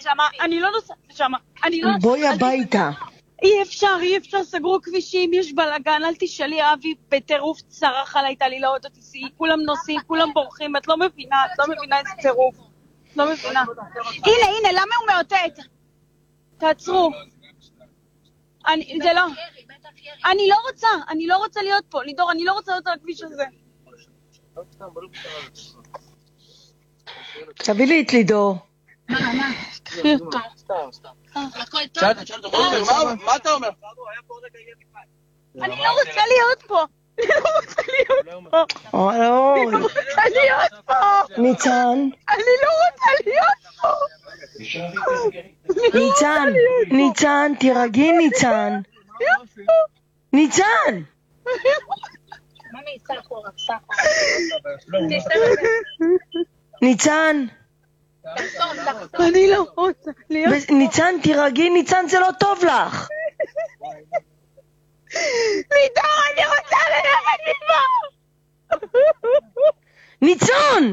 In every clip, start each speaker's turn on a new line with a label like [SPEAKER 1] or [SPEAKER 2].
[SPEAKER 1] לשם, אני לא נוסעת לשם, אני לא...
[SPEAKER 2] בואי הביתה.
[SPEAKER 1] אי אפשר, סגרו כבישים, יש בלגן, אל תשאלי, אבי בטירוף צרח עליי, תעלי לאוטו, תיסעי, כולם נוסעים, כולם בורחים, את לא מבינה איזה טירוף. לא מבינה. הנה, למה הוא מאותת? תעצרו. זה לא. אני לא רוצה להיות פה, לידור, אני לא רוצה להיות על הכביש הזה.
[SPEAKER 2] תביא לי את לידור.
[SPEAKER 1] קחי אותו.
[SPEAKER 3] מה אתה אומר?
[SPEAKER 1] אני לא רוצה להיות פה.
[SPEAKER 2] ניצן.
[SPEAKER 1] אני לא רוצה להיות פה.
[SPEAKER 2] ניצן, תירגעי ניצן. ניצן. ניצן.
[SPEAKER 1] אני לא רוצה להיות.
[SPEAKER 2] ניצן, תירגעי, ניצן, זה לא טוב לך.
[SPEAKER 1] לידור, אני רוצה ללכת מפה.
[SPEAKER 2] ניצן!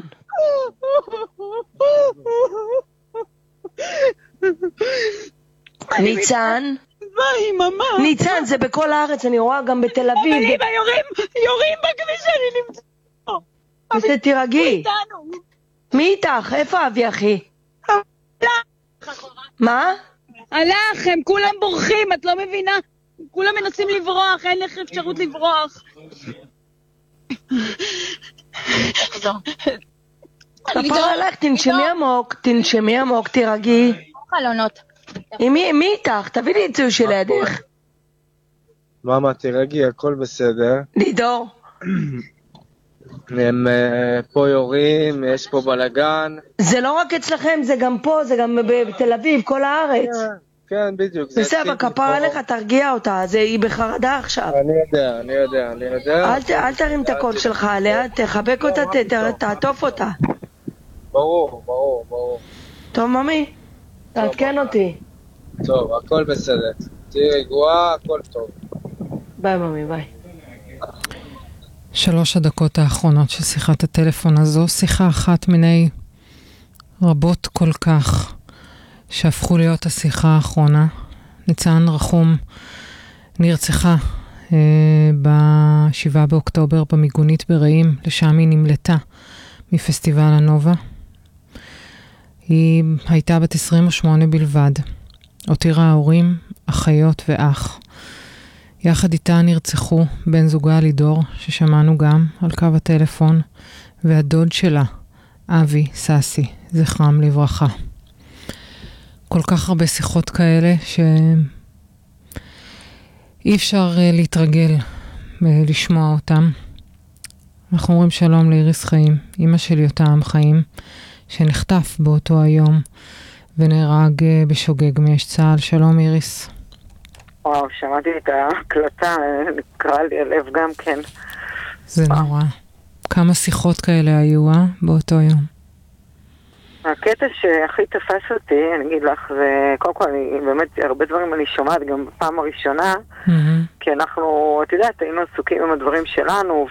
[SPEAKER 2] ניצן?
[SPEAKER 1] ביי, ממא.
[SPEAKER 2] ניצן, זה בכל הארץ, אני רואה גם בתל אביב.
[SPEAKER 1] אבל אמא, יורים בכביש, אני נמצא פה.
[SPEAKER 2] זה תירגעי. מי איתך? איפה אבי אחי? מה?
[SPEAKER 1] הלך, הם כולם בורחים, את לא מבינה? כולם מנסים לברוח, אין לך אפשרות לברוח.
[SPEAKER 2] כפרה עליך, תנשמי עמוק, תירגעי.
[SPEAKER 1] חלונות.
[SPEAKER 2] מי איתך? תביא לי את זה שלידך.
[SPEAKER 3] מאמה, תירגעי, הכל בסדר.
[SPEAKER 2] לידור.
[SPEAKER 3] הם פה יורים, יש פה בלגן.
[SPEAKER 2] זה לא רק אצלכם, זה גם פה, זה גם בתל אביב, כל הארץ.
[SPEAKER 3] כן, בדיוק.
[SPEAKER 2] בסדר, כפרה עליך, תרגיע אותה, היא בחרדה עכשיו.
[SPEAKER 3] אני יודע.
[SPEAKER 2] אל תרים את הקול שלך עליה, תחבק אותה, תעטוף אותה.
[SPEAKER 3] ברור.
[SPEAKER 2] טוב, ממי, תעדכן אותי.
[SPEAKER 3] טוב, הכל בסדר. תהי רגועה, הכל טוב.
[SPEAKER 2] ביי, ממי, ביי.
[SPEAKER 4] 3 הדקות האחרונות של שיחת הטלפון הזו, שיחה אחת מיני רבות כל כך שהפכו להיות השיחה האחרונה. ניצן רחום נרצחה ב7 באוקטובר במיגונית ברעים, לשם היא נמלטה מפסטיבל הנובה. היא הייתה בת 28 בלבד, הותירה הורים, אחיות ואח. יחד איתה נרצחו בן זוגה לידור, ששמענו גם על קו הטלפון, והדוד שלה, אבי ססי, זכרם לברכה. כל כך הרבה שיחות כאלה שאי אפשר להתרגל לשמוע אותם. אנחנו אומרים שלום לאיריס חיים, אמא של יותם חיים, שנחטף באותו היום ונהרג בשוגג מאש צה"ל. שלום איריס.
[SPEAKER 5] וואו, שמעתי את ההקלטה, נקרא לי הלב גם כן.
[SPEAKER 4] זה נורא. כמה שיחות כאלה היו, באותו יום?
[SPEAKER 5] הקטע שהכי תפס אותי, אני אגיד לך, זה, קודם כל, באמת, הרבה דברים אני שומעת גם בפעם הראשונה, כי אנחנו, את יודעת, היינו עסוקים עם הדברים שלנו,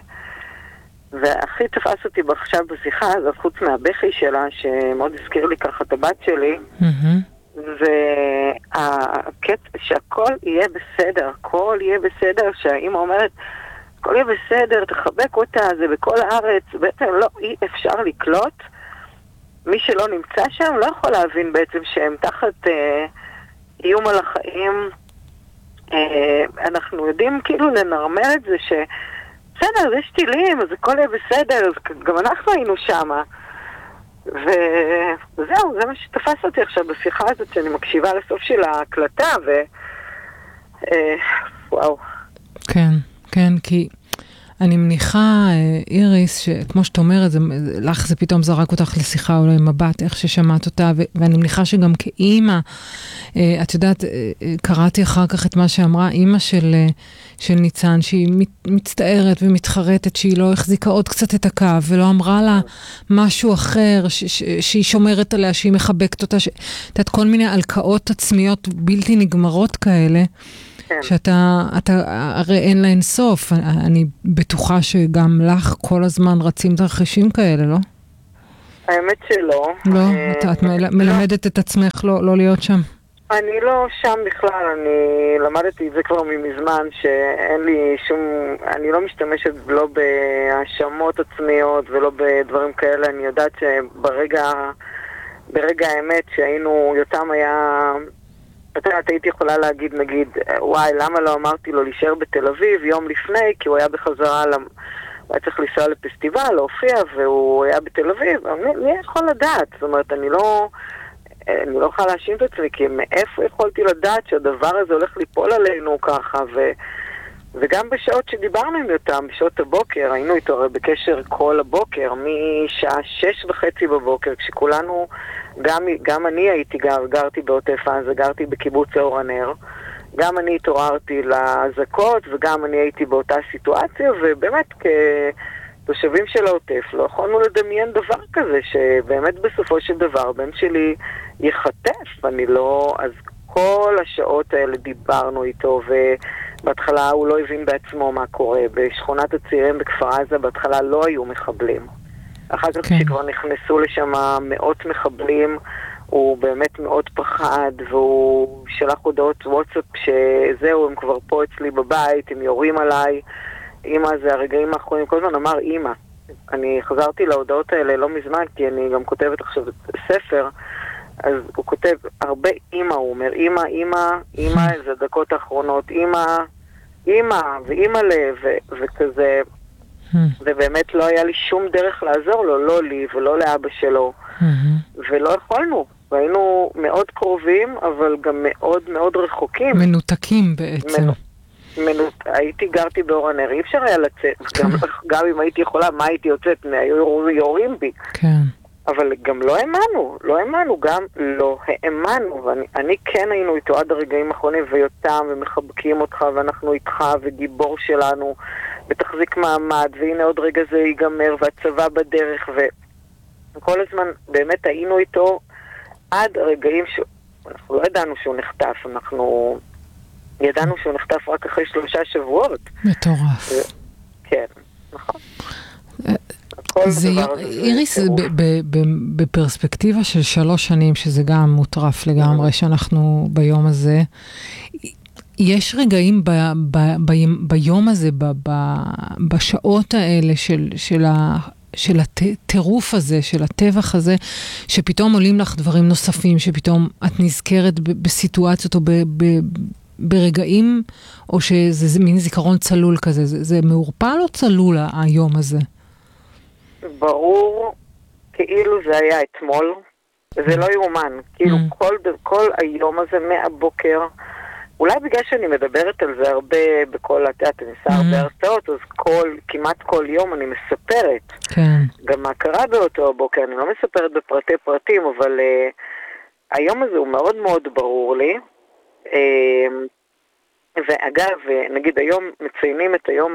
[SPEAKER 5] והכי תפס אותי עכשיו בשיחה הזאת, חוץ מהבכי שלה, שמאוד הזכיר לי ככה את הבת שלי, והקטע שהכל יהיה בסדר, הכל יהיה בסדר, שהאמא אומרת, הכל יהיה בסדר, תחבק אותה, זה בכל הארץ, בעצם לא, אי אפשר לקלוט, מי שלא נמצא שם לא יכול להבין בעצם שהם תחת איום על החיים. אנחנו יודעים כאילו לנרמל את זה בסדר, יש טילים, אז הכל יהיה בסדר, אז גם אנחנו היינו שם. וזהו, זה מה שתפס אותי עכשיו בשיחה הזאת, שאני מקשיבה לסוף של ההקלטה, וואו.
[SPEAKER 4] כן, כי אני מניחה, איריס, שכמו שאת אומרת, לך זה פתאום זרק אותך לשיחה אולי מבט, איך ששמעת אותה, ואני מניחה שגם כאימא, את יודעת, קראתי אחר כך את מה שאמרה אימא של ניצן, שהיא מצטערת ומתחרטת, שהיא לא החזיקה עוד קצת את הקו, ולא אמרה לה משהו אחר, שהיא שומרת עליה, שהיא מחבקת אותה, את יודעת, כל מיני הלקאות עצמיות בלתי נגמרות כאלה, שאתה, הרי אין להן סוף. אני בטוחה שגם לך כל הזמן רצים תרחישים כאלה, לא?
[SPEAKER 5] האמת שלא.
[SPEAKER 4] לא? את מלמדת את עצמך לא להיות שם?
[SPEAKER 5] אני לא שם בכלל, אני למדתי את זה כבר מזמן, שאין לי שום, אני לא משתמשת לא בהאשמות עצמיות ולא בדברים כאלה. אני יודעת שברגע האמת שהיינו, יותם היה, הייתי יכולה להגיד נגיד, וואי, למה לא אמרתי לו להישאר בתל אביב יום לפני, כי הוא היה בחזרה, הוא היה צריך לנסוע לפסטיבל, להופיע, והוא היה בתל אביב. מי יכול לדעת? זאת אומרת, אני לא יכולה להאשים את עצמי, כי מאיפה יכולתי לדעת שהדבר הזה הולך ליפול עלינו ככה, וגם בשעות שדיברנו עם יותם, בשעות הבוקר, היינו איתו הרי בקשר כל הבוקר, משעה 6:30 בבוקר, כשכולנו, גם אני גרתי בעוטף עזה, גרתי בקיבוץ אור הנר, גם אני התעוררתי לאזעקות, וגם אני הייתי באותה סיטואציה, ובאמת כתושבים של העוטף לא יכולנו לדמיין דבר כזה, שבאמת בסופו של דבר בן שלי יחטף. אז כל השעות האלה דיברנו איתו, ובהתחלה הוא לא הבין בעצמו מה קורה. בשכונת הצעירים בכפר עזה בהתחלה לא היו מחבלים. אחר כך כשכבר נכנסו לשם מאות מחבלים, הוא באמת מאוד פחד, והוא שלח הודעות וואטסאפ שזהו, הם כבר פה אצלי בבית, הם יורים עליי. אמא, זה הרגעים האחרונים, כל הזמן אמר אמא. אני חזרתי להודעות האלה לא מזמן, כי אני גם כותבת עכשיו ספר, אז הוא כותב הרבה אמא, הוא אומר אמא, זה דקות האחרונות, אמא ואמא לב, וכזה, ובאמת לא היה לי שום דרך לעזור לו, לא לי ולא לאבא שלו, ולא יכולנו, והיינו מאוד קרובים, אבל גם מאוד מאוד רחוקים.
[SPEAKER 4] מנותקים בעצם.
[SPEAKER 5] גרתי באור הנר, אי אפשר היה לצאת, גם אם הייתי יכולה, מה הייתי יוצאת, היו יורים בי.
[SPEAKER 4] כן.
[SPEAKER 5] אבל גם לא האמנו, ואני כן היינו איתו עד הרגעים האחרונים, ויותם, ומחבקים אותך, ואנחנו איתך, וגיבור שלנו, ותחזיק מעמד, והנה עוד רגע זה ייגמר, והצבא בדרך, וכל הזמן באמת היינו איתו עד הרגעים אנחנו לא ידענו שהוא נחטף, אנחנו ידענו שהוא נחטף רק אחרי 3 שבועות.
[SPEAKER 4] מטורף.
[SPEAKER 5] כן, נכון.
[SPEAKER 4] איריס, בפרספקטיבה של 3 שנים, שזה גם מוטרף לגמרי, שאנחנו ביום הזה, יש רגעים ביום הזה, בשעות האלה של הטירוף הזה, של הטבח הזה, שפתאום עולים לך דברים נוספים, שפתאום את נזכרת בסיטואציות או ברגעים, או שזה מין זיכרון צלול כזה. זה מעורפל או צלול היום הזה?
[SPEAKER 5] ברור, כאילו זה היה אתמול, זה לא יאומן, כאילו כל היום הזה מהבוקר, אולי בגלל שאני מדברת על זה הרבה בכל התיאטר, אני עושה הרבה הרצאות, אז כמעט כל יום אני מספרת.
[SPEAKER 4] כן.
[SPEAKER 5] גם מה קרה באותו הבוקר, אני לא מספרת בפרטי פרטים, אבל היום הזה הוא מאוד מאוד ברור לי. ואגב, נגיד היום מציינים את היום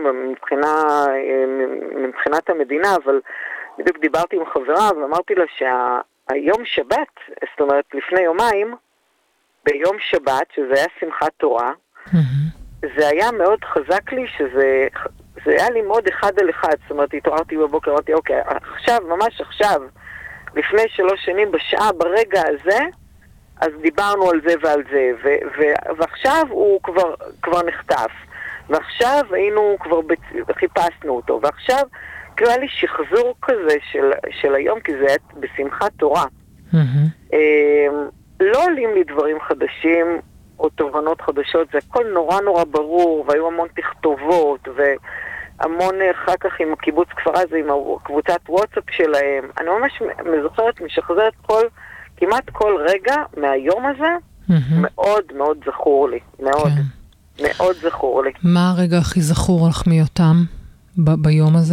[SPEAKER 5] מבחינת המדינה, אבל בדיוק דיברתי עם חברה ואמרתי לה שהיום שבת, זאת אומרת לפני יומיים, ביום שבת, שזה היה שמחת תורה, זה היה מאוד חזק לי, שזה היה לי מאוד אחד על אחד. זאת אומרת, התעוררתי בבוקר, אמרתי, אוקיי, עכשיו, ממש עכשיו, לפני 3 שנים, בשעה, ברגע הזה, אז דיברנו על זה ועל זה, ועכשיו הוא כבר נחטף, ועכשיו חיפשנו אותו, ועכשיו כאילו היה לי שחזור כזה של היום, כי זה היה בשמחת תורה. לא עולים לי דברים חדשים או תובנות חדשות, זה הכל נורא נורא ברור, והיו המון תכתובות, והמון אחר כך עם הקיבוץ כפר עזה, עם הקבוצת וואטסאפ שלהם. אני ממש מזוכרת, משחזרת כמעט כל רגע מהיום הזה, מאוד מאוד זכור לי, מאוד, מאוד זכור לי.
[SPEAKER 4] מה הרגע הכי זכור לך מיותם ביום הזה?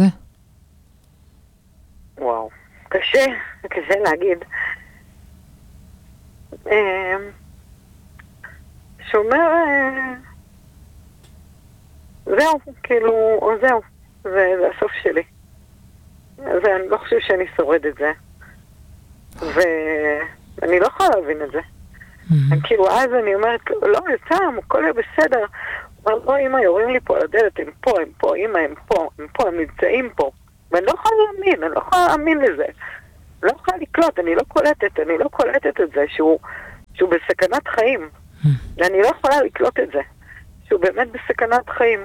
[SPEAKER 5] וואו, קשה להגיד. שאומר, זהו, כאילו, זהו, זה הסוף שלי. אני לא חושב שאני שורד את זה. ואני לא יכולה להבין את זה. כאילו, אז אני אומרת, לא, יצאם, הכל יהיה בסדר. הוא אומר, לא, אמא, יורים לי פה לדלת, הם פה, אמא, הם פה, הם נמצאים פה. ואני לא יכולה להאמין לזה. לא יכולה לקלוט, אני לא קולטת את זה שהוא בסכנת חיים. אני לא יכולה לקלוט את זה, שהוא באמת בסכנת חיים.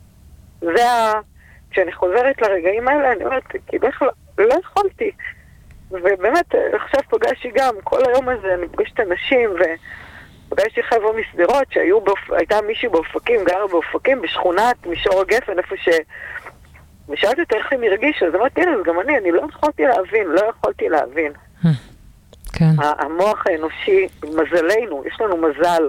[SPEAKER 5] כשאני חוזרת לרגעים האלה, אני אומרת, כי לא יכולתי. ובאמת, עכשיו פגשתי גם, כל היום הזה, אני פגשתי אנשים, ופגשתי חבר'ה מסדרות, הייתה מישהי באופקים, גרה באופקים, בשכונת מישור הגפן, איפה ושאלתי אותה איך היא מרגישה, אז אמרתי, אז גם אני לא יכולתי להבין.
[SPEAKER 4] כן.
[SPEAKER 5] המוח האנושי, מזלנו, יש לנו מזל,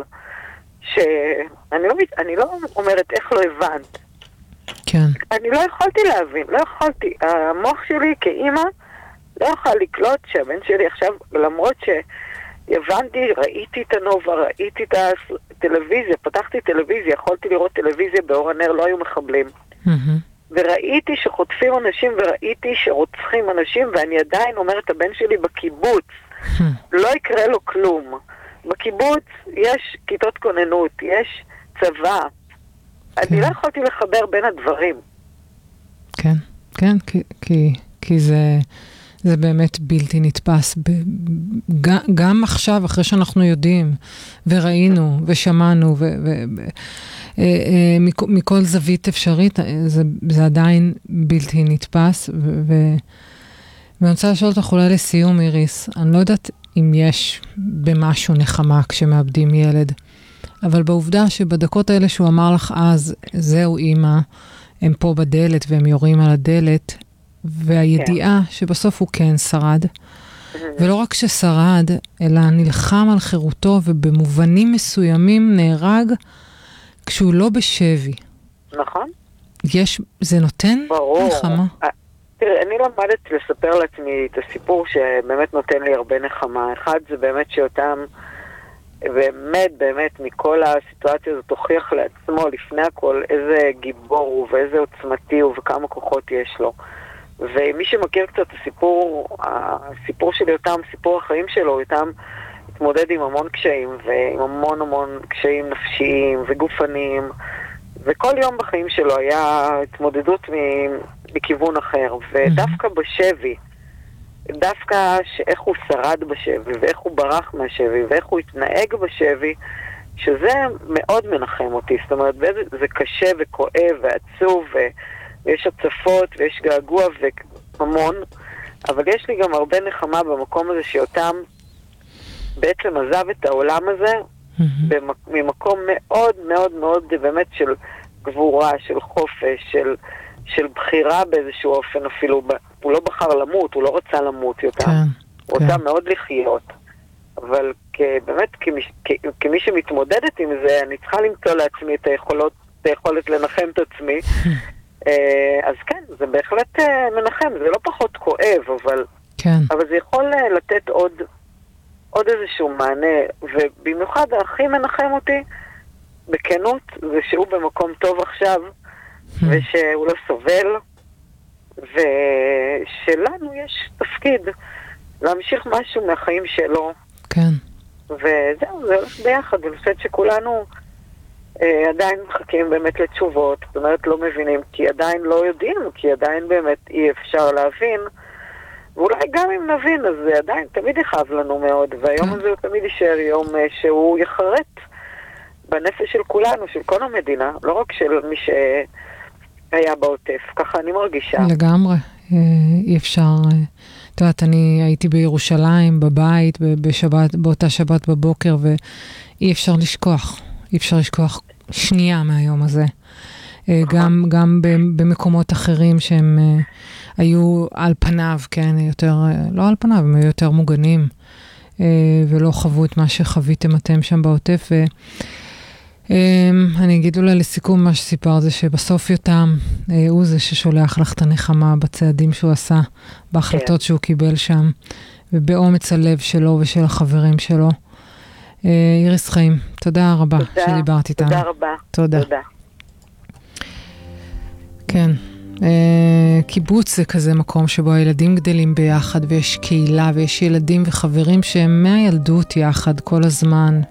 [SPEAKER 5] אני לא אומרת איך לא הבנת.
[SPEAKER 4] כן.
[SPEAKER 5] אני לא יכולתי להבין, לא יכולתי. המוח שלי כאימא לא יכול לקלוט שהבן שלי עכשיו, למרות שהבנתי, ראיתי את הנובה, ראיתי את הטלוויזיה, פתחתי טלוויזיה, יכולתי לראות טלוויזיה באור הנר, לא היו מחבלים. וראיתי שחוטפים אנשים וראיתי שרוצחים אנשים, ואני עדיין אומרת, הבן שלי בקיבוץ, לא יקרה לו כלום. בקיבוץ יש כיתות כוננות, יש צבא. אני לא יכולתי לחבר בין הדברים.
[SPEAKER 4] כן, כן, כי זה באמת בלתי נתפס. גם עכשיו, אחרי שאנחנו יודעים, וראינו, ושמענו, מכל זווית אפשרית, זה עדיין בלתי נתפס. ואני רוצה לשאול אותך אולי לסיום, איריס, אני לא יודעת אם יש במשהו נחמה כשמאבדים ילד, אבל בעובדה שבדקות האלה שהוא אמר לך אז, זהו אמא, הם פה בדלת והם יורים על הדלת, והידיעה שבסוף הוא כן שרד, ולא רק ששרד, אלא נלחם על חירותו, ובמובנים מסוימים נהרג כשהוא לא בשבי.
[SPEAKER 5] נכון.
[SPEAKER 4] זה נותן נחמה?
[SPEAKER 5] תראה, אני למדתי לספר לעצמי את הסיפור שבאמת נותן לי הרבה נחמה. אחד זה באמת שאותם, באמת מכל הסיטואציה הזאת הוכיח לעצמו לפני הכל איזה גיבור הוא ואיזה עוצמתי הוא וכמה כוחות יש לו. ומי שמכיר קצת הסיפור של יותם, סיפור החיים שלו, יותם התמודד עם המון קשיים ועם המון קשיים נפשיים וגופניים, וכל יום בחיים שלו היה התמודדות מכיוון אחר, ודווקא בשבי, דווקא איך הוא שרד בשבי ואיך הוא ברח מהשבי ואיך הוא התנהג בשבי, שזה מאוד מנחם אותי. זאת אומרת, זה קשה וכואב ועצוב ויש הצפות ויש געגוע והמון, אבל יש לי גם הרבה נחמה במקום הזה שיותם בעצם עזב את העולם הזה ממקום מאוד מאוד מאוד באמת של גבורה, של חופש, של בחירה באיזשהו אופן אפילו. הוא לא בחר למות, הוא לא רצה למות יותם. הוא רצה מאוד לחיות. אבל באמת כמי שמתמודדת עם זה, אני צריכה למצוא לעצמי את היכולת לנחם את עצמי. אז כן, זה בהחלט מנחם, זה לא פחות כואב, אבל זה יכול לתת עוד איזשהו מענה, ובמיוחד הכי מנחם אותי בכנות, זה שהוא במקום טוב עכשיו, ושהוא לא סובל, ושלנו יש תפקיד להמשיך משהו מהחיים שלו.
[SPEAKER 4] כן.
[SPEAKER 5] וזהו, זה הולך ביחד, אני חושבת שכולנו עדיין מחכים באמת לתשובות, זאת אומרת לא מבינים, כי עדיין לא יודעים, כי עדיין באמת אי אפשר להבין, ואולי גם אם נבין, אז זה עדיין תמיד יכאב לנו מאוד, והיום הזה הוא תמיד יישאר יום שהוא יחרט בנפש של כולנו, של כל המדינה, לא רק של מי שהיה בעוטף, ככה אני מרגישה. לגמרי,
[SPEAKER 4] אי אפשר, את יודעת, אני הייתי בירושלים, בבית, באותה שבת בבוקר, ואי אפשר לשכוח, אי אפשר לשכוח שנייה מהיום הזה. גם במקומות אחרים שהם היו על פניו, כן, יותר, לא על פניו, הם היו יותר מוגנים, ולא חוו את מה שחוויתם אתם שם בעוטף, אני אגיד אולי לסיכום מה שסיפר זה שבסוף יותם הוא זה ששולח לך את הנחמה בצעדים שהוא עשה, בהחלטות שהוא קיבל שם, ובאומץ הלב שלו ושל החברים שלו. איריס חיים, תודה רבה שדיברת איתנו.
[SPEAKER 5] תודה רבה.
[SPEAKER 4] תודה. כן, קיבוץ זה כזה מקום שבו הילדים גדלים ביחד ויש קהילה ויש ילדים וחברים שהם מהילדות יחד כל הזמן.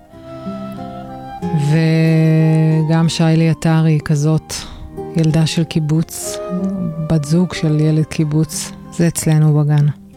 [SPEAKER 4] וגם שיילי אתרי היא כזאת ילדה של קיבוץ, בת זוג של ילד קיבוץ, זה אצלנו בגן.